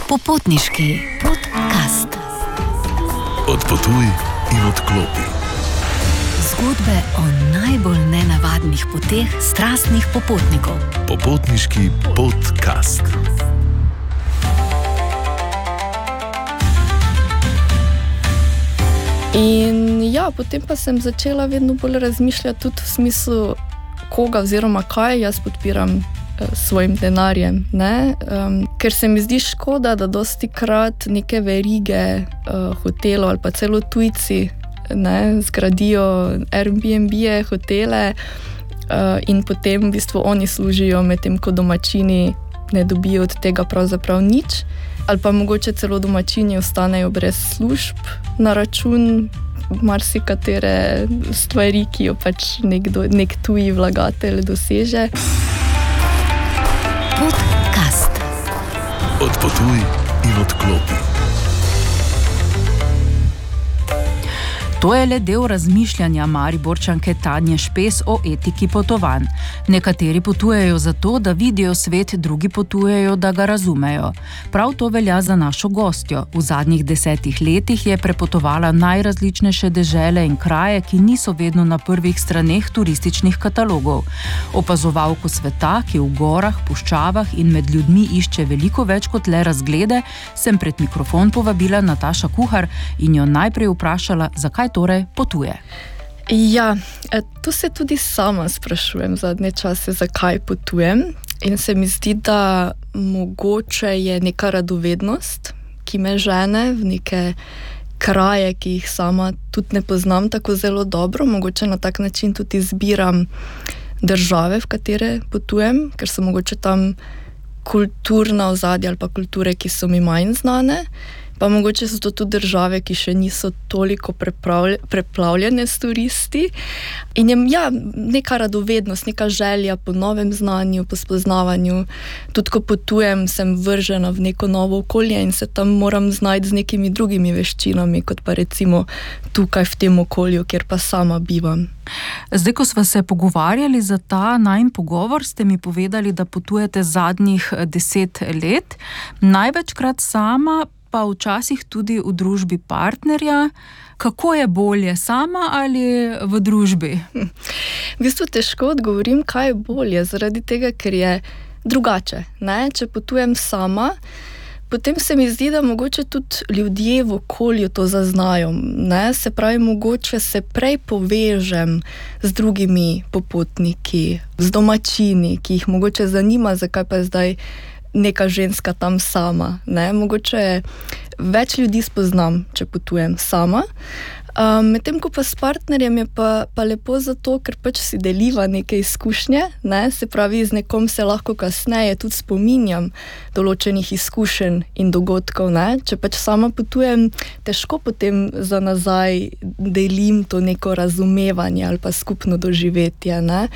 Popotniški podcast. Odpotuj in odklopi. Zgodbe o najbolj nenavadnih poteh strastnih popotnikov. Popotniški podcast. In ja, potem pa sem začela vedno bolj razmišljati tudi v smislu, koga oziroma kaj jaz podpiram svojim denarjem, ne? Ker se mi zdi škoda, da dostikrat neke verige hotelov ali pa celo tujci, ne, zgradijo Airbnb-je, hotele in potem v bistvu oni služijo, medtem ko domačini ne dobijo od tega pravzaprav nič, ali pa mogoče celo domačini ostanejo brez služb na račun marsikatere stvari, ki jo pač nek tuji vlagatelj doseže. Podcast. Odpotuj in odklopi. To je le del razmišljanja Mariborčanke Tanje Špes o etiki potovanj. Nekateri potujejo zato, da vidijo svet, drugi potujejo, da ga razumejo. Prav to velja za našo gostjo. V zadnjih 10 letih je prepotovala najrazličnejše dežele in kraje, ki niso vedno na prvih straneh turističnih katalogov. Opazovalko sveta, ki v gorah, puščavah in med ljudmi išče veliko več kot le razglede, sem pred mikrofon povabila Nataša Kuhar in jo najprej vprašala, zakaj torej potuje. Ja, to se tudi sama sprašujem zadnje čase, zakaj potujem. In se mi zdi, da mogoče je neka radovednost, ki me žene v neke kraje, ki jih sama tudi ne poznam tako zelo dobro. Mogoče na tak način tudi izbiram države, v katere potujem, ker so mogoče tam kulturna ozadja ali pa kulture, ki so mi manj znane. Pa mogoče so to tudi države, ki še niso toliko preplavljene s turisti. In je neka radovednost, neka želja po novem znanju, po spoznavanju. Tudi ko potujem, sem vržena v neko novo okolje in se tam moram znajti z nekimi drugimi veščinami, kot pa recimo tukaj v tem okolju, kjer pa sama bivam. Zdaj, ko sva se pogovarjali za ta najin pogovor, ste mi povedali, da potujete zadnjih 10 let. Največkrat sama, pa včasih tudi v družbi partnerja. Kako je bolje, sama ali v družbi? V bistvu težko odgovorim, kaj je bolje, zaradi tega, ker je drugače, ne? Če potujem sama, potem se mi zdi, da mogoče tudi ljudje v okolju to zaznajo, ne? Se pravi, mogoče se prej povežem z drugimi popotniki, z domačini, ki jih mogoče zanima, zakaj pa je zdaj neka ženska tam sama, ne? Mogoče več ljudi spoznam, če potujem sama. Medtem ko pa s partnerjem je pa lepo zato, ker pač si deliva neke izkušnje, ne? Se pravi, z nekom se lahko kasneje tudi spominjam določenih izkušenj in dogodkov, ne? Če pač sama potujem, težko potem za nazaj delim to neko razumevanje ali pa skupno doživetje, ne?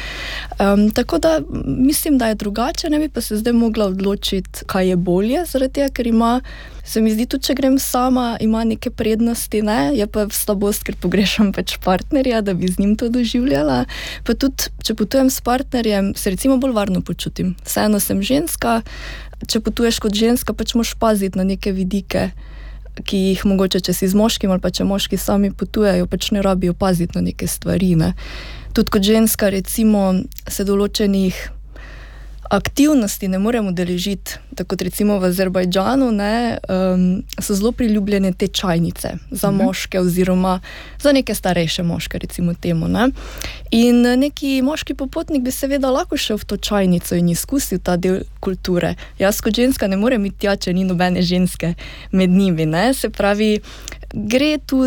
Tako da mislim, da je drugače, ne bi pa se zdaj mogla odločiti, kaj je bolje, zaradi tega, ker se mi zdi tudi, če grem sama, ima neke prednosti, ne? Je pa slabost, ker pogrešam pač partnerja, da bi z njim to doživljala. Pa tudi, če potujem s partnerjem, se recimo bolj varno počutim. Vseeno sem ženska, če potuješ kot ženska, pač moraš paziti na neke vidike, ki jih mogoče, če si z moškim ali pa če moški sami potujejo, pač ne rabijo paziti na neke stvari, ne? Tudi kot ženska, recimo, se določenih aktivnosti ne morem udeležiti, tako kot recimo v Azerbajdžanu, ne, so zelo priljubljene te čajnice za moške oziroma za neke starejše moške, recimo temu, ne. In neki moški popotnik bi seveda lahko šel v to čajnico in izkusil ta del kulture. Jaz kot ženska ne morem iti tja, če ni nobene ženske med njimi, ne. Se pravi, gre tu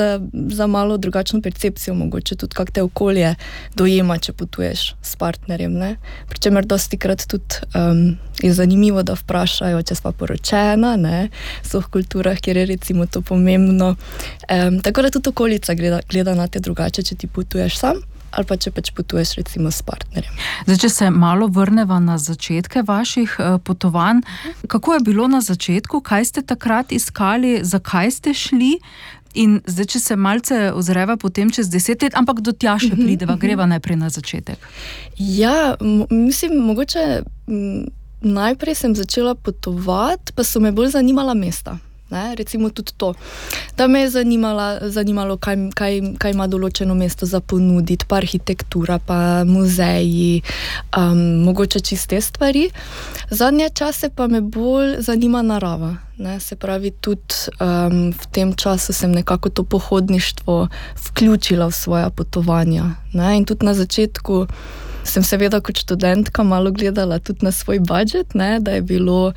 za malo drugačno percepcijo, mogoče tudi kak te okolje dojema, če potuješ s partnerjem, ne. Pričemer dostikrat tudi je zanimivo, da vprašajo, če sva poročena, ne, v svojih kulturah, kjer je recimo to pomembno. Tako da tudi okolica gleda na te drugače, če ti potuješ sam ali pa če pač potuješ recimo s partnerjem. Zdaj, če se malo vrneva na začetke vaših potovanj, kako je bilo na začetku, kaj ste takrat iskali, zakaj ste šli? In zdaj, če se malce ozreva potem čez 10 let, ampak do tja še prideva, greva najprej na začetek. Ja, mislim, mogoče najprej sem začela potovati, pa so me bolj zanimala mesta. Ne, recimo tudi to, da me je zanimalo, kaj ima določeno mesto za ponuditi, pa arhitektura, pa muzeji, mogoče čiste stvari. Zadnje čase pa me bolj zanima narava. Ne, se pravi, tudi v tem času sem nekako to pohodništvo vključila v svoja potovanja. Ne, in tudi na začetku sem seveda kot študentka malo gledala tudi na svoj budžet, ne, da je bilo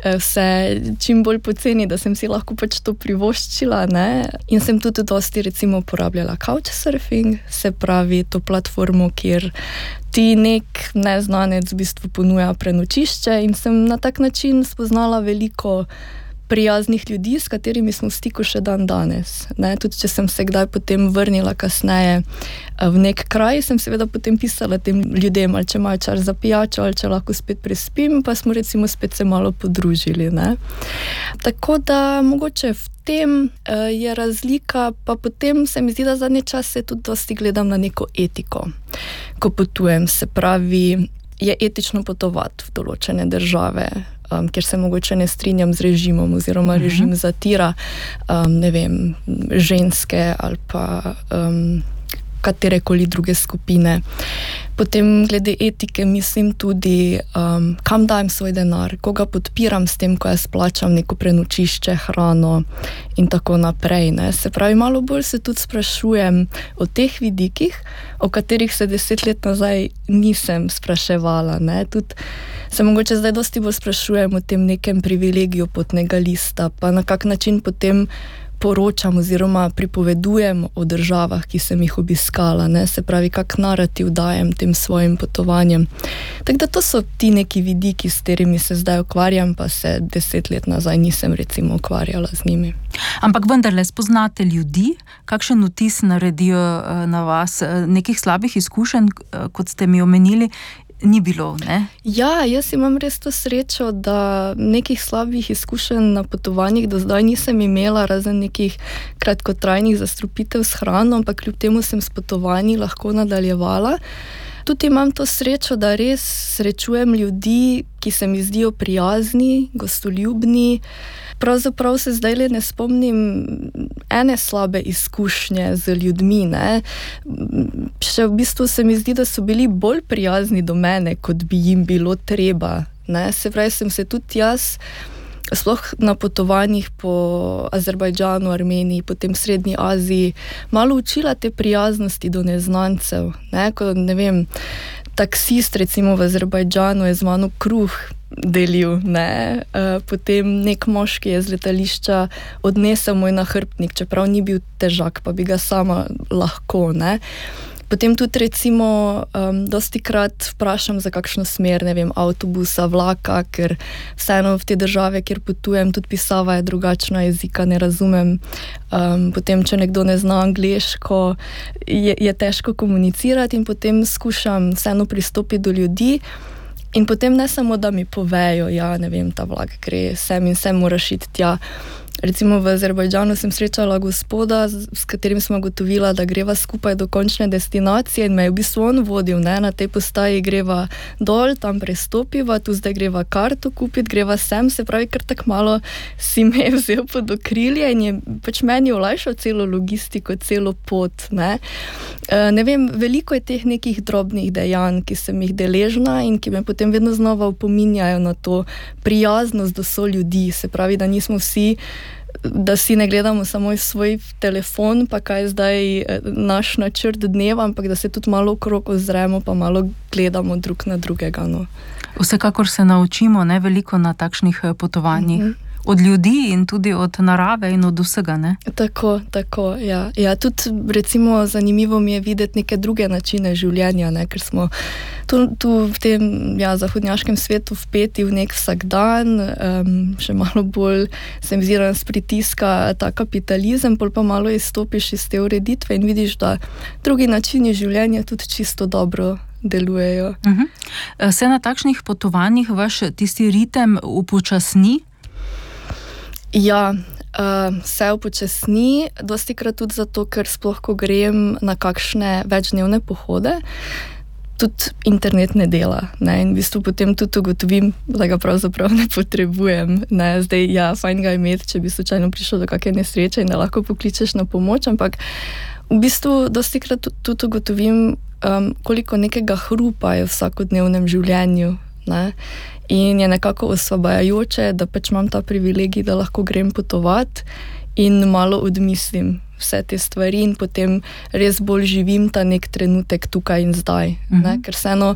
vse čim bolj poceni, da sem si lahko pač to privoščila, ne. In sem tudi dosti recimo uporabljala couchsurfing, se pravi to platformo, kjer ti nek neznanec v bistvu ponuja prenočišče, in sem na tak način spoznala veliko prijaznih ljudi, s katerimi smo v stiku še dan danes. Ne, tudi če sem se kdaj potem vrnila kasneje v nek kraj, sem seveda potem pisala tem ljudem, ali če imajo čas za pijačo, ali če lahko spet prespim, pa smo recimo spet se malo podružili. Ne. Tako da mogoče v tem je razlika, pa potem se mi zdi, da zadnje čase tudi dosti gledam na neko etiko, ko potujem. Se pravi, je etično potovati v določene države, kjer se mogoče ne strinjam z režimom oziroma režim zatira, ne vem, ženske ali pa katerekoli druge skupine. Potem glede etike mislim tudi, kam dajem svoj denar, koga podpiram s tem, ko jaz plačam neko prenočišče, hrano in tako naprej. Ne. Se pravi, malo bolj se tudi sprašujem o teh vidikih, o katerih se 10 let nazaj nisem spraševala. Ne. Tudi se mogoče zdaj dosti bolj sprašujem o tem nekem privilegiju potnega lista, pa na kak način potem poročam oziroma pripovedujem o državah, ki sem jih obiskala, ne, se pravi, kak narativ dajem tem svojim potovanjem. Tako da to so ti neki vidiki, s katerimi se zdaj ukvarjam, pa se 10 let nazaj nisem recimo ukvarjala z njimi. Ampak vendarle spoznate ljudi, kakšen vtis naredijo na vas, nekih slabih izkušenj, kot ste mi omenili, ni bilo, ne? Ja, jaz imam res to srečo, da nekih slabih izkušenj na potovanjih do zdaj nisem imela, razen nekih kratkotrajnih zastrupitev s hrano, ampak kljub temu sem s potovanji lahko nadaljevala. Tudi imam to srečo, da res srečujem ljudi, ki se mi zdijo prijazni, gostoljubni. Pravzaprav se zdaj ne spomnim ene slabe izkušnje z ljudmi, ne. Še v bistvu se mi zdi, da so bili bolj prijazni do mene, kot bi jim bilo treba, ne. Se pravi, sem se tudi jaz, sploh na potovanjih po Azerbajdžanu, Armeniji, potem Srednji Aziji, malo učila te prijaznosti do neznancev, ne. Ko, ne vem, taksist recimo v Azerbajdžanu je z mano kruh delil, ne. Potem nek moški je z letališča odnesel moj nahrbtnik, čeprav ni bil težak, pa bi ga sama lahko, ne. Potem tudi recimo dostikrat vprašam za kakšno smer, ne vem, avtobusa, vlaka, ker vseeno v te države, kjer potujem, tudi pisava je drugačna, jezika ne razumem. Potem, če nekdo ne zna angleško, je težko komunicirati in potem skušam vseeno pristopiti do ljudi. In potem ne samo, da mi povejo, ja, ne vem, ta vlak gre sem in sem moraš iti tja. Recimo v Azerbajdžanu sem srečala gospoda, s katerim smo ugotovila, da greva skupaj do končne destinacije in me je v bistvu on vodil, ne, na tej postaji greva dol, tam prestopiva, tu zdaj greva karto kupiti, greva sem, se pravi, kar tak malo si me je vzel pod okrilje in je pač meni olajšal celo logistiko, celo pot, ne. Ne vem, veliko je teh nekih drobnih dejanj, ki sem jih deležna in ki me potem vedno znova opominjajo na to prijaznost do soljudi, se pravi, da nismo vsi, da si ne gledamo samo svoj telefon, pa kaj je zdaj naš načrt dneva, ampak da se tudi malo okrog ozremo, pa malo gledamo drug na drugega, no. Vsekakor se naučimo, ne, veliko na takšnih potovanjih. Od ljudi in tudi od narave in od vsega, ne? Tako, ja. Ja, tudi recimo zanimivo mi je videti neke druge načine življenja, ne, ker smo tu v tem zahodnjaškem svetu vpeti v nek vsakdan, še malo bolj se mi zdi, da nas pritiska ta kapitalizem, pol pa malo izstopiš iz te ureditve in vidiš, da drugi načini življenja tudi čisto dobro delujejo. Se na takšnih potovanjih vaš tisti ritem upočasni? Ja, se upočasni, dostikrat tudi zato, ker sploh, ko grem na kakšne večdnevne pohode, tudi internet ne dela, ne, in v bistvu potem tudi ugotovim, da ga pravzaprav ne potrebujem, ne, zdaj, ja, fajn ga imeti, če bi slučajno prišlo do kakšne nesreče in da lahko pokličeš na pomoč, ampak v bistvu dostikrat tudi ugotovim, koliko nekega hrupa je v vsakodnevnem življenju, ne, in je nekako osvobajajoče, da pač imam ta privilegij, da lahko grem potovati in malo odmislim vse te stvari in potem res bolj živim ta nek trenutek tukaj in zdaj. Ne? Ker vseeno,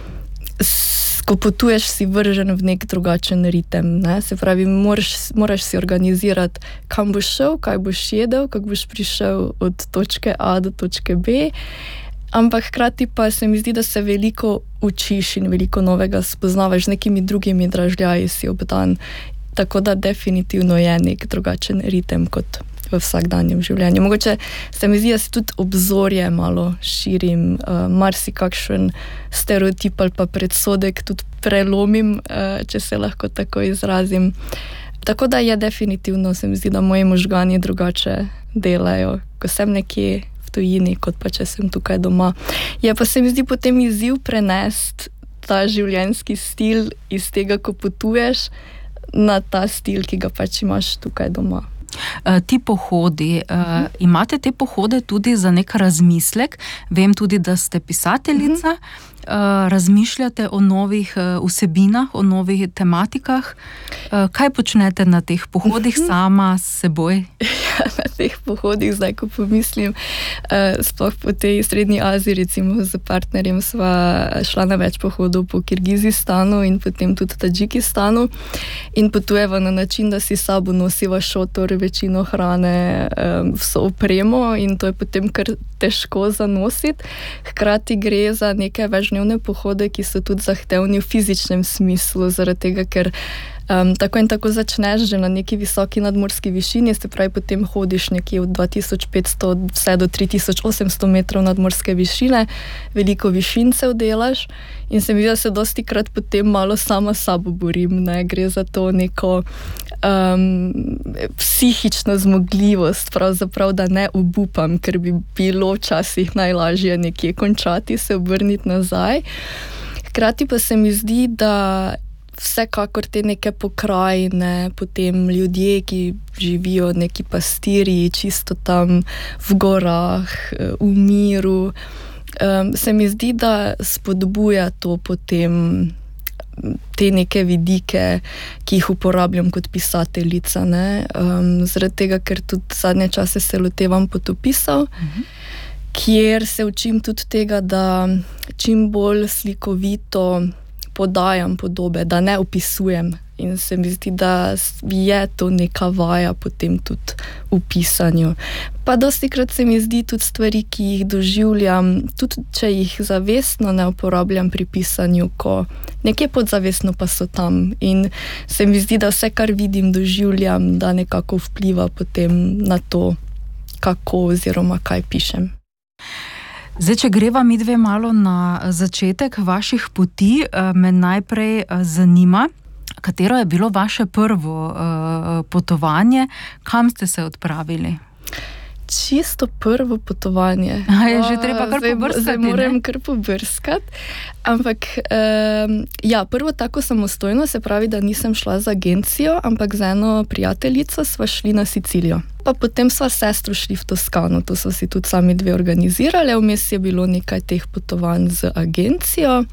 ko potuješ, si vržen v nek drugačen ritem. Ne? Se pravi, moraš si organizirati, kam boš šel, kaj boš jedel, kako boš prišel od točke A do točke B, ampak hkrati pa se mi zdi, da se veliko učiš in veliko novega spoznavaš, z nekimi drugimi dražljaji si obdan. Tako da definitivno je nek drugačen ritem kot v vsakdanjem življenju. Mogoče se mi zdi, da si tudi obzorje malo širim, marsikakšen stereotip ali pa predsodek tudi prelomim, če se lahko tako izrazim. Tako da je definitivno, se mi zdi, da moji možgani drugače delajo, ko sem nekje v tujini, kot pa če sem tukaj doma. Je pa se mi zdi potem izziv prenesti ta življenjski stil iz tega, ko potuješ, na ta stil, ki ga pač imaš tukaj doma. Ti pohodi, imate te pohode tudi za nek razmislek? Vem tudi, da ste pisateljica, razmišljate o novih vsebinah, o novih tematikah. Kaj počnete na teh pohodih sama s seboj? Ja, na teh pohodih, zdaj ko pomislim, sploh po tej Srednji Aziji, recimo z partnerjem sva šla na več pohodov po Kirgizistanu in potem tudi Tadžikistanu in potujeva na način, da si sabo nosiva šotor, večino hrane, vso opremo in to je potem kar težko zanositi. Hkrati gre za neke večdnevne pohode, ki so tudi zahtevni v fizičnem smislu, zaradi tega, ker tako in tako začneš že na neki visoki nadmorski višini, se pravi potem hodiš nekje od 2500 vse do 3800 metrov nadmorske višine, veliko višincev delaš in se mi zdi, da se dostikrat potem malo sama s sabo borim, ne, gre za to neko psihično zmogljivost, pravzaprav, da ne obupam, ker bi bilo včasih najlažje nekje končati, se obrniti nazaj. Hkrati pa se mi zdi, da vsekakor te neke pokrajine, potem ljudje, ki živijo, neki pastirji, čisto tam v gorah, v miru, se mi zdi, da spodbuja to potem te neke vidike, ki jih uporabljam kot pisateljica, ne? Zaradi tega, ker tudi zadnje čase se lotevam potopisov, kjer se učim tudi tega, da čim bolj slikovito podajam podobe, da ne opisujem. In se mi zdi, da je to neka vaja potem tudi v pisanju. Pa dostikrat se mi zdi tudi stvari, ki jih doživljam, tudi če jih zavestno ne uporabljam pri pisanju, ko nekje podzavestno pa so tam. In se mi zdi, da vse, kar vidim, doživljam, da nekako vpliva potem na to, kako oziroma kaj pišem. Zdaj, če greva midve malo na začetek vaših poti, me najprej zanima, katero je bilo vaše prvo potovanje, kam ste se odpravili? Čisto prvo potovanje. Je že treba kar pobrskati, zdaj moram kar pobrskati. Ampak, ja, prvo tako samostojno, se pravi, da nisem šla z agencijo, ampak z eno prijateljico sva šli na Sicilijo. Pa potem sva sestro šli v Toskano, to sva si tudi sami dve organizirali, vmes je bilo nekaj teh potovanj z agencijo.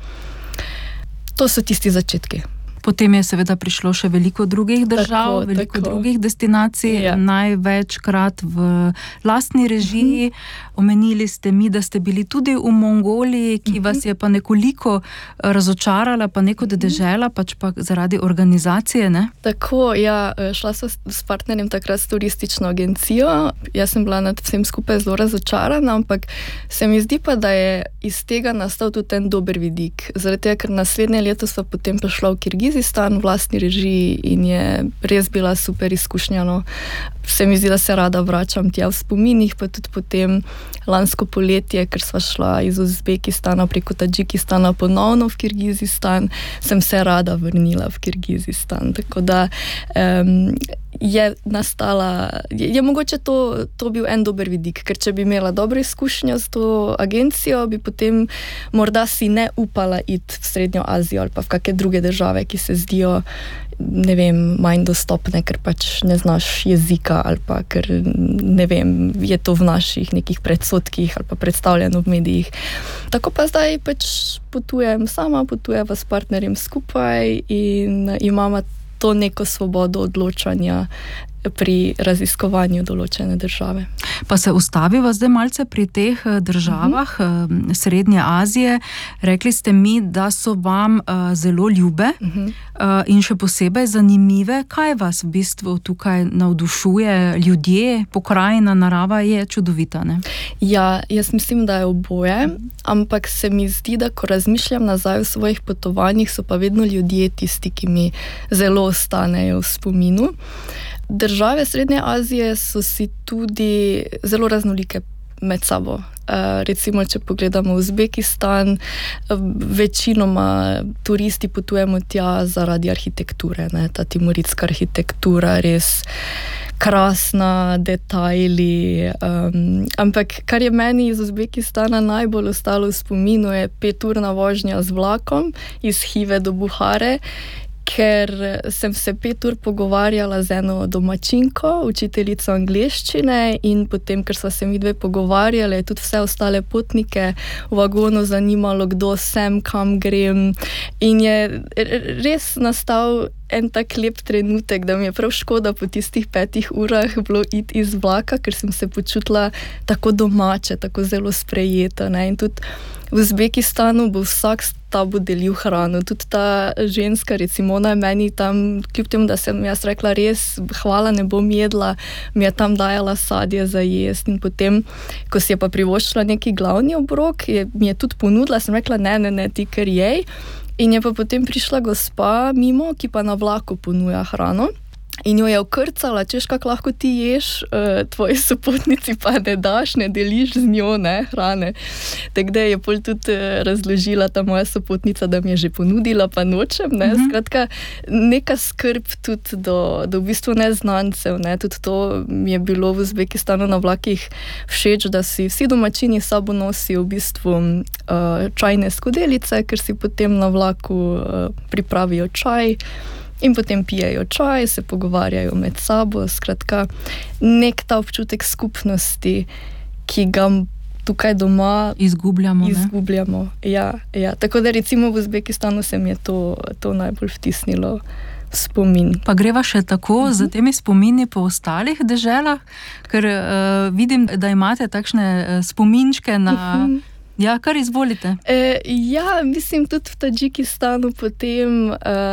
To so tisti začetki. Potem je seveda prišlo še veliko drugih držav, veliko drugih destinacij, ja. Največkrat v lastni režiji. Omenili ste mi, da ste bili tudi v Mongoliji, ki vas je pa nekoliko razočarala, pa neko dežela, pač pa zaradi organizacije, ne? Tako, ja, šla sem s partnerjem takrat s turistično agencijo. Jaz sem bila nad vsem skupaj zelo razočarana, ampak se mi zdi pa, da je iz tega nastal tudi en dober vidik. Zaradi tega, ker naslednje leto sva potem prišla v Kirgizistan v vlastni režiji in je res bila super izkušnja. No. Se mi zdi, da se rada vračam tja v spominih, pa tudi potem lansko poletje, ker sva šla iz Uzbekistana preko Tadžikistana ponovno v Kirgizistan, sem se rada vrnila v Kirgizistan. Tako da je nastala, je mogoče to bil en dober vidik, ker če bi imela dobro izkušnjo s to agencijo, bi potem morda si ne upala iti v Srednjo Azijo ali pa v kakšne druge države, ki se zdijo, ne vem, manj dostopne, ker pač ne znaš jezika ali pa ker, ne vem, je to v naših nekih predsotkih ali pa predstavljeno v medijih. Tako pa zdaj pač potujem sama, potujeva s partnerjem skupaj in imamo to neko svobodo odločanja pri raziskovanju določene države. Pa se ustaviva zdaj malce pri teh državah Srednje Azije. Rekli ste mi, da so vam zelo ljube in še posebej zanimive. Kaj vas v bistvu tukaj navdušuje? Ljudje, pokrajina, narava je čudovita, ne? Ja, jaz mislim, da je oboje, ampak se mi zdi, da ko razmišljam nazaj v svojih potovanjih, so pa vedno ljudje tisti, ki mi zelo ostanejo v spominu. Države Srednje Azije so si tudi zelo raznolike med sabo. Recimo, če pogledamo Uzbekistan, večinoma turisti potujemo tja zaradi arhitekture, ne? Ta timuritska arhitektura, res krasna, detajli. Ampak kar je meni iz Uzbekistana najbolj ostalo v spominu, je 5-urna vožnja z vlakom iz Hive do Buhare, ker sem se 5 ur pogovarjala z eno domačinko, učiteljico angleščine, in potem, ker sva se midve pogovarjali, je tudi vse ostale potnike v vagonu zanimalo, kdo sem, kam grem, in je res nastal en tak lep trenutek, da mi je prav škoda po tistih 5 urah bilo iti iz vlaka, ker sem se počutila tako domače, tako zelo sprejeta, ne? In tudi v Uzbekistanu bo vsak s tabo delil hrano. Tudi ta ženska, recimo, ona je meni tam, kljub temu, da sem jaz rekla res, hvala, ne bom jedla, mi je tam dajala sadje za jesti, in potem, ko si je pa privoščila neki glavni obrok, mi je tudi ponudila, sem rekla, ne, ti kar jej. In je pa potem prišla gospa mimo, ki pa na vlaku ponuja hrano. In jo je okrcala, češ, kako lahko ti ješ, tvoji sopotnici pa ne daš, ne deliš z njo, ne, hrane. Tako da je pol tudi razložila ta moja sopotnica, da mi je že ponudila, pa nočem, ne. Skratka, neka skrb tudi do v bistvu neznancev, ne. Tudi to mi je bilo v Uzbekistanu na vlakih všeč, da si vsi domačini s sabo nosijo v bistvu čajne skodelice, ker si potem na vlaku pripravijo čaj in potem pijejo čaj, se pogovarjajo med sabo. Skratka, nek ta občutek skupnosti, ki ga tukaj doma izgubljamo. Ja. Tako da recimo v Uzbekistanu se mi je to najbolj vtisnilo v spomin. Pa greva še tako za temi spomini po ostalih deželah, ker vidim, da imate takšne spominčke na... Ja, kar izvolite. Ja, mislim, tudi v Tadžikistanu potem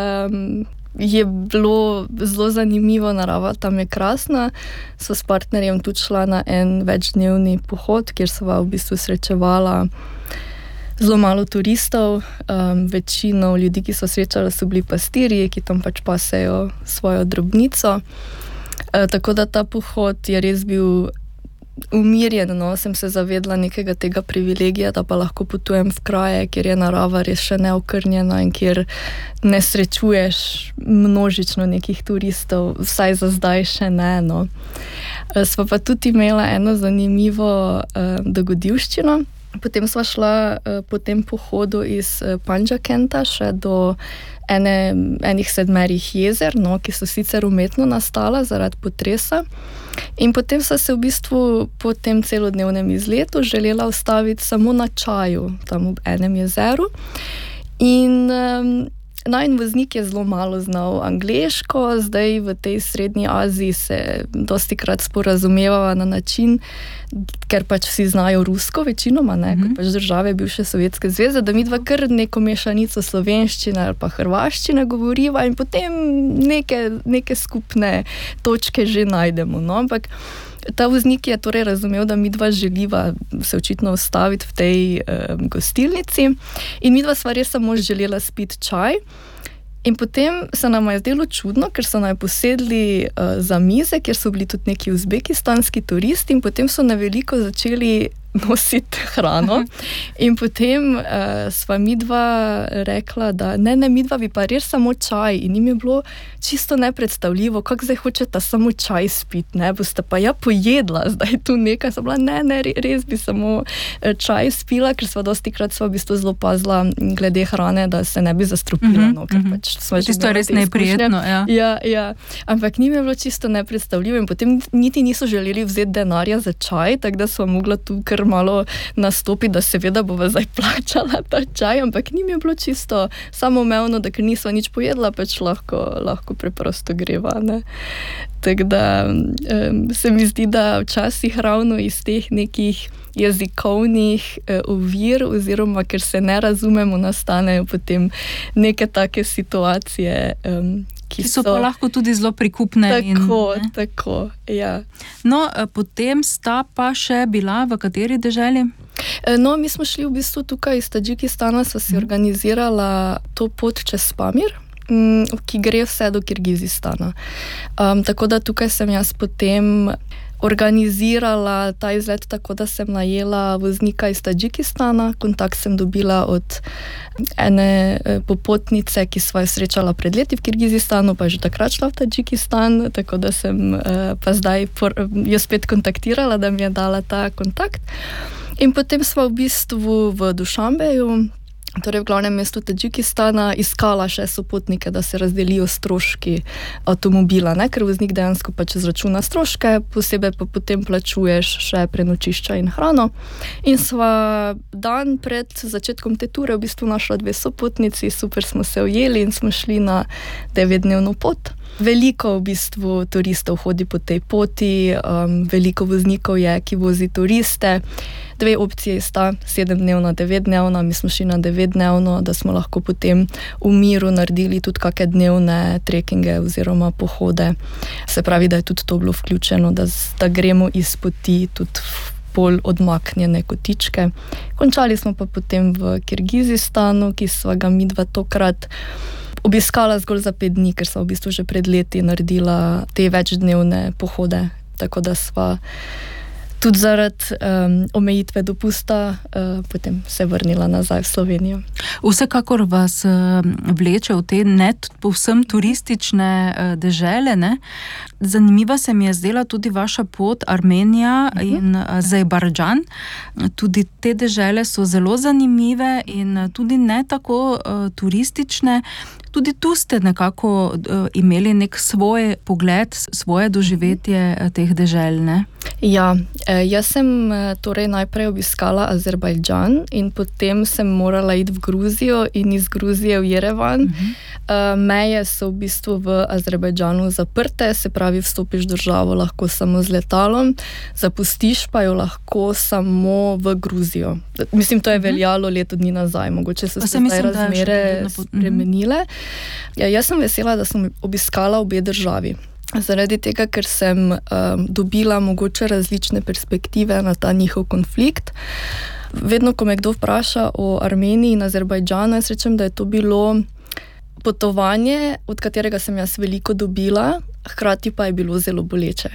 je bilo zelo zanimivo, narava tam je krasna. Sva s partnerjem tudi šla na en večdnevni pohod, kjer sva v bistvu srečevala zelo malo turistov. Večino ljudi, ki so srečala, so bili pastirji, ki tam pač pasejo svojo drobnico. Tako da ta pohod je res bil umirjen, no, sem se zavedla nekega tega privilegija, da pa lahko potujem v kraje, kjer je narava res še neokrnjena in kjer ne srečuješ množično nekih turistov, vsaj za zdaj še ne, no. Sva pa tudi imela eno zanimivo dogodivščino. Potem sva šla po tem pohodu iz Panjakenta še do enih 7 jezer, no, ki so sicer umetno nastala zaradi potresa. In potem sva se v bistvu po tem celodnevnem izletu želela ustaviti samo na čaju, tam ob enem jezeru. In najin voznik je zelo malo znal angleško, zdaj v tej Srednji Aziji se dostikrat sporazumevava na način, ker pač vsi znajo rusko večinoma, ne, kot pač države bivše Sovjetske zveze, da midva kar neko mešanico slovenščine ali pa hrvaščine govoriva in potem neke skupne točke že najdemo, no, ampak ta voznik je torej razumel, da midva želiva se očitno ustaviti v tej gostilnici in midva sva res samo želela spiti čaj. In potem se nam je zdelo čudno, ker so naj posedli za mize, kjer so bili tudi neki uzbekistanski turisti in potem so na veliko začeli nositi hrano. In potem sva midva rekla, da ne, midva bi pa res samo čaj. In jim je bilo čisto nepredstavljivo, kako zdaj hočeta samo čaj spiti, ne, boste pa pojedla zdaj tu nekaj. Sva bila, ne, res bi samo čaj spila, ker sva dostikrat v bistvu zelo pazila glede hrane, da se ne bi zastrupila, ker pač sva že Tisto je res neprijetno, ja. Ja. Ampak njim je bilo čisto nepredstavljivo in potem niti niso želeli vzeti denarja za čaj, tako da sva mogla tu kar malo nastopiti, da seveda bova zdaj plačala ta čaj, ampak njim je bilo čisto samoumevno, da ker nisva nič pojedla, pač lahko preprosto greva, ne. Tako da se mi zdi, da včasih ravno iz teh nekih jezikovnih ovir oziroma ker se ne razumemo, nastanejo potem neke take situacije, ki so pa lahko tudi zelo prikupne. Tako, ja. No, potem sta pa še bila v kateri deželi? No, mi smo šli v bistvu tukaj iz Tadžikistana, sva si organizirala to pot čez Pamir, ki gre vse do Kirgizistana. Tako da tukaj sem jaz potem organizirala ta izlet tako, da sem najela voznika iz Tadžikistana. Kontakt sem dobila od ene popotnice, ki sva jo srečala pred leti v Kirgizistanu, pa je že takrat šla v Tadžikistan, tako da sem pa zdaj jo spet kontaktirala, da mi je dala ta kontakt. In potem sva v bistvu v Dušanbeju, torej v glavnem mestu Tadžikistana, iskala še sopotnike, da se razdelijo stroški avtomobila, ne? Ker voznik dejansko pač izračuna stroške, posebej pa potem plačuješ še prenočišča in hrano. In sva dan pred začetkom te ture v bistvu našla 2 sopotnici, super smo se ujeli in smo šli na 9-dnevno pot. Veliko v bistvu turistov hodi po tej poti, veliko voznikov je, ki vozi turiste. 2 opcije sta, 7-dnevna, 9-dnevna, mi smo šli na 9-dnevno, da smo lahko potem v miru naredili tudi kakšne dnevne trekkinge oziroma pohode. Se pravi, da je tudi to bilo vključeno, da gremo iz poti tudi bolj odmaknjene kotičke. Končali smo pa potem v Kirgizistanu, ki sva ga midva tokrat obiskala zgolj za 5 dni, ker sva v bistvu že pred leti naredila te večdnevne pohode, tako da sva tudi zaradi omejitve dopusta potem se vrnila nazaj v Slovenijo. Vsekakor vas vleče v te ne povsem turistične dežele, ne? Zanimiva se mi je zdela tudi vaša pot Armenija in Azerbajdžan. Tudi te dežele so zelo zanimive in tudi ne tako turistične. Tudi tu ste nekako imeli nek svoj pogled, svoje doživetje teh dežel, ne? Ja, jaz sem torej najprej obiskala Azerbajdžan in potem sem morala iti v Gruzijo in iz Gruzije v Jerevan. Meje so v bistvu v Azerbajdžanu zaprte, se pravi, vstopiš v državo lahko samo z letalom, zapustiš pa jo lahko samo v Gruzijo. Mislim, to je veljalo leto dni nazaj, mogoče so se zdaj razmere spremenile. Ja, jaz sem vesela, da sem obiskala obe državi. Zaradi tega, ker sem dobila mogoče različne perspektive na ta njihov konflikt. Vedno, ko me kdo vpraša o Armeniji in Azerbajdžanu, jaz rečem, da je to bilo potovanje, od katerega sem jaz veliko dobila, hkrati pa je bilo zelo boleče.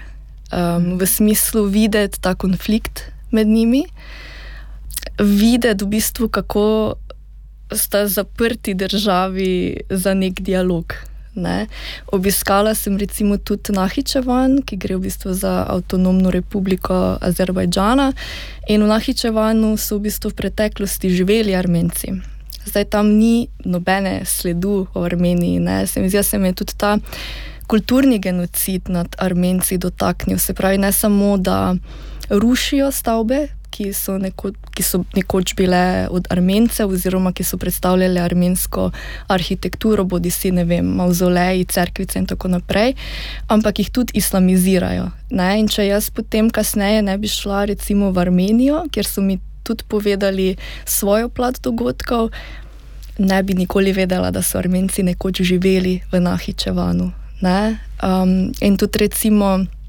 V smislu videti ta konflikt med njimi, videti v bistvu, kako sta zaprti državi za nek dialog. Ne. Obiskala sem recimo tudi Nahičevan, ki gre v bistvu za avtonomno republiko Azerbajdžana, in v Nahičevanu so v bistvu v preteklosti živeli Armenci. Zdaj tam ni nobene sledu o Armeniji, ne. Se mi zdi, da se mi je tudi ta kulturni genocid nad Armenci dotaknil. Se pravi, ne samo, da rušijo stavbe, ki so nekoč bile od Armencev oziroma ki so predstavljale armensko arhitekturo, bodisi, ne vem, mavzoleji, cerkvice in tako naprej, ampak jih tudi islamizirajo. Ne? In če jaz potem kasneje ne bi šla recimo v Armenijo, kjer so mi tudi povedali svojo plat dogodkov, ne bi nikoli vedela, da so Armenci nekoč živeli v Nahičevanu. Ne? In tudi recimo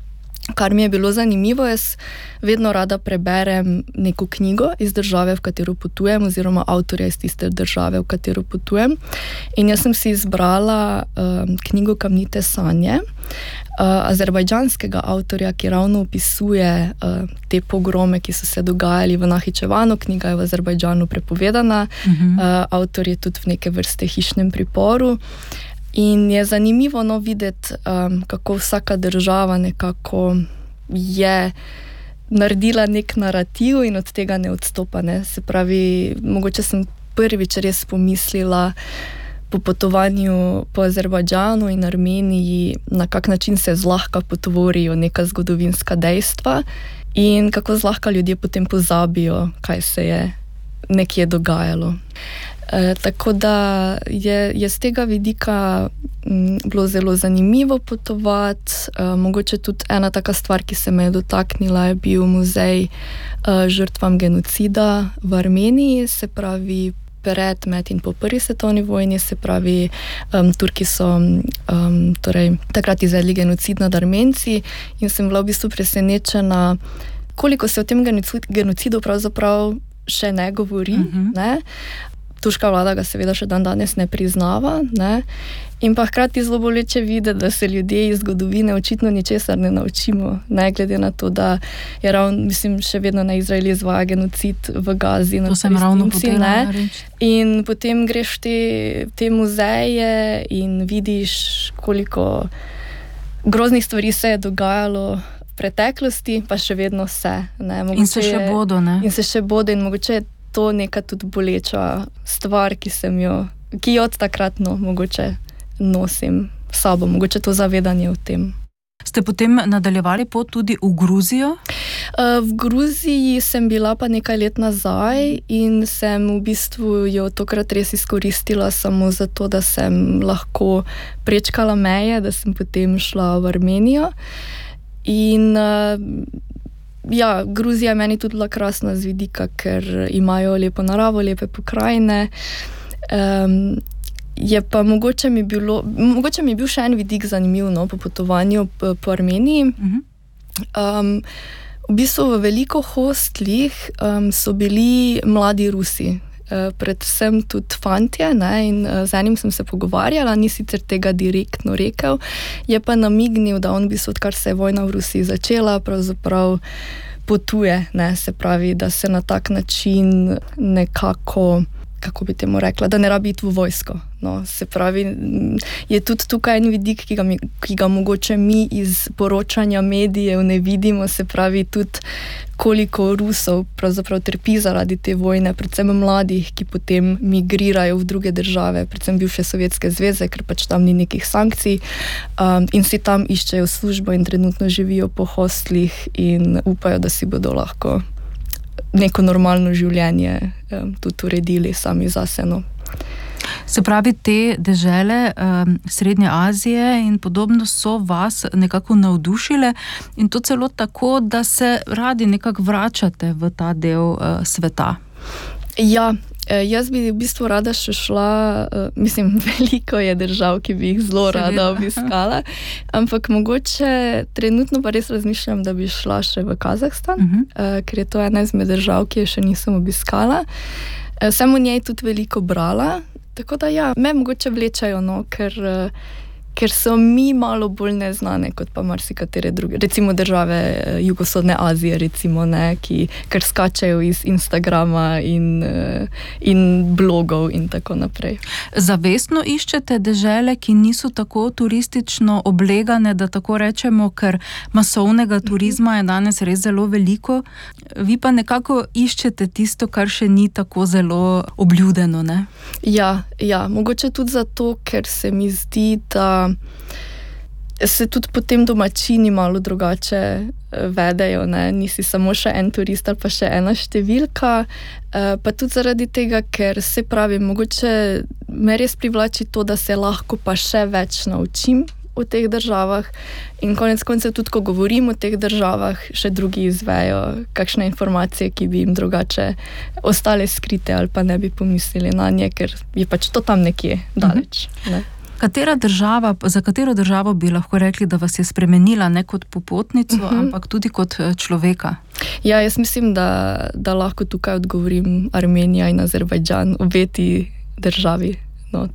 kar mi je bilo zanimivo, jaz vedno rada preberem neko knjigo iz države, v katero potujem, oziroma avtorja iz tiste države, v katero potujem. In jaz sem si izbrala knjigo Kamnite sanje, azerbajdžanskega avtorja, ki ravno opisuje te pogrome, ki so se dogajali v Nahičevanu. Knjiga je v Azerbajdžanu prepovedana, avtor je tudi v neke vrste hišnem priporu. In je zanimivo videti, kako vsaka država nekako je naredila nek narativ in od tega ne odstopa. Ne? Se pravi, mogoče sem prvič res pomislila po potovanju po Azerbajdžanu in Armeniji, na kak način se zlahka potvorijo neka zgodovinska dejstva in kako zlahka ljudje potem pozabijo, kaj se je nekje dogajalo. Tako da je z tega vidika bilo zelo zanimivo potovati. Mogoče tudi ena taka stvar, ki se me je dotaknila, je bil muzej žrtvam genocida v Armeniji, se pravi pred, med in po prvi svetovni vojni, se pravi Turki so takrat izvedli genocid nad Armenci in sem bila v bistvu presenečena, koliko se o tem genocidu pravzaprav še ne govori, ne? Turška vlada ga seveda še dan danes ne priznava, ne? In pa hkrati zelo boleče videti, da se ljudje iz zgodovine očitno ničesar ne naučimo, ne glede na to, da je še vedno na Izrael izvaja genocid v Gazi. To sem ravno potela reči. In potem greš te muzeje in vidiš, koliko groznih stvari se je dogajalo v preteklosti, pa še vedno se. Ne? In se še bodo, ne? In se še bodo in mogoče je to neka tudi boleča stvar, ki jo od takrat mogoče nosim s sabo, mogoče to zavedanje o tem. Ste potem nadaljevali pot tudi v Gruzijo? V Gruziji sem bila pa nekaj let nazaj in sem v bistvu jo tokrat res izkoristila samo zato, da sem lahko prečkala meje, da sem potem šla v Armenijo. In Gruzija je meni tudi bila krasna z vidika, ker imajo lepo naravo, lepe pokrajine. Je pa mogoče mi je bil še en vidik zanimiv po potovanju po Armeniji. V bistvu v veliko hostlih so bili mladi Rusi, predvsem tudi fantje, ne? In z enim sem se pogovarjala, ni sicer tega direktno rekel, je pa namignil, da on v bistvu, odkar se je vojna v Rusiji začela, pravzaprav potuje, ne? Se pravi, da se na tak način nekako, kako bi temu rekla, da ne rabi iti v vojsko. No, se pravi, je tudi tukaj en vidik, ki ga mogoče mi iz poročanja medijev ne vidimo, se pravi tudi koliko Rusov pravzaprav trpi zaradi te vojne, predvsem mladih, ki potem migrirajo v druge države, predvsem bivše Sovjetske zveze, ker pač tam ni nekih sankcij, in si tam iščejo službo in trenutno živijo po hostlih in upajo, da si bodo lahko neko normalno življenje tudi uredili sami zase. Se pravi, te dežele Srednje Azije in podobno so vas nekako navdušile in to celo tako, da se radi nekako vračate v ta del sveta. Ja, jaz bi v bistvu rada še šla, veliko je držav, ki bi jih zelo rada obiskala, ampak mogoče trenutno pa res razmišljam, da bi šla še v Kazahstan, ker je to ena izmed držav, ki je še nisem obiskala. Sem o njej tudi veliko brala, tako da me mogoče vlečajo, ker so mi malo bolj neznane kot pa marsikatere druge, recimo države jugovzhodne Azije, recimo, ne, ker skačejo iz Instagrama in blogov in tako naprej. Zavestno iščete dežele, ki niso tako turistično oblegane, da tako rečemo, ker masovnega turizma je danes res zelo veliko. Vi pa nekako iščete tisto, kar še ni tako zelo obljudeno, ne? Ja, mogoče tudi zato, ker se mi zdi, da se tudi potem domačini malo drugače vedejo, ne? Nisi samo še en turist ali pa še ena številka, pa tudi zaradi tega, ker se pravi, mogoče me res privlači to, da se lahko pa še več naučim o teh državah in konec koncev tudi, ko govorim o teh državah, še drugi izvejo kakšne informacije, ki bi jim drugače ostale skrite ali pa ne bi pomislili na nje, ker je pač to tam nekje daleč. Ne? Za katero državo bi lahko rekli, da vas je spremenila ne kot popotnico, ampak tudi kot človeka? Ja, jaz mislim, da lahko tukaj odgovorim Armenija in Azerbajdžan, obe ti državi. No,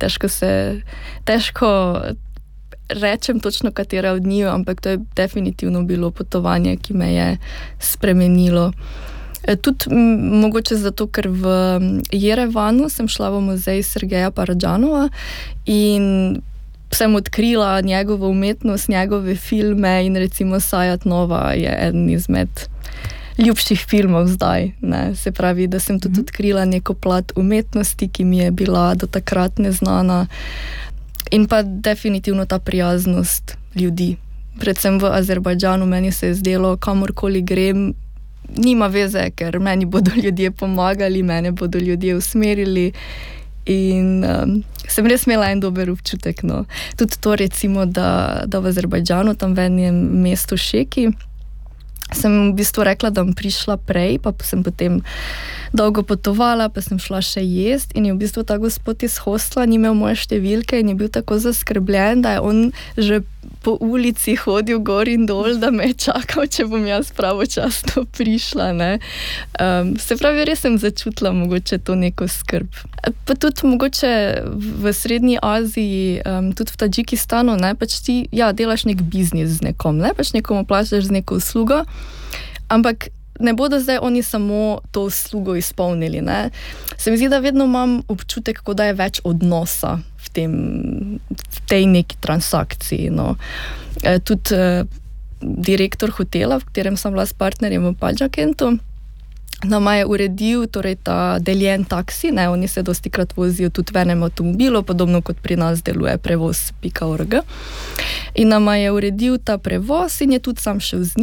težko rečem točno, katera od njiju, ampak to je definitivno bilo potovanje, ki me je spremenilo. Tudi mogoče zato, ker v Jerevanu sem šla v muzej Sergeja Paradžanova in sem odkrila njegovo umetnost, njegove filme in recimo Sajat Nova je eden izmed ljubših filmov zdaj. Ne? Se pravi, da sem tudi odkrila neko plat umetnosti, ki mi je bila do takrat neznana, in pa definitivno ta prijaznost ljudi. Predvsem v Azerbajdžanu meni se je zdelo, kamorkoli grem, nima veze, ker meni bodo ljudje pomagali, mene bodo ljudje usmerili in sem res imela en dober občutek. No. Tudi to recimo, da v Azerbajdžanu, tam v enem mestu Šeki, sem v bistvu rekla, da bom prišla prej, pa sem potem dolgo potovala, pa sem šla še jest in je v bistvu ta gospod iz hostla ni imel moje številke in je bil tako zaskrbljen, da je on že po ulici hodil gor in dol, da me je čakal, če bom jaz pravočasno prišla. Ne. Se pravi, res sem začutila mogoče to neko skrb. Pa tudi mogoče v Srednji Aziji, tudi v Tadžikistanu, ne, pač ti delaš nek biznis z nekom, ne, pač nekomu plačaš z neko uslugo, ampak ne bodo zdaj oni samo to uslugo izpolnili. Ne. Se mi zdi, da vedno imam občutek, kot da je več odnosa v tej neki transakciji. No. Tudi direktor hotela, v katerem sem bila s partnerjem v Padžakentu, nama je uredil torej ta deljen taksi, ne, oni se dostikrat vozijo tudi v enem avtomobilu, podobno kot pri nas deluje prevoz.org. In nama je uredil ta prevoz in je tudi sam šel z njim.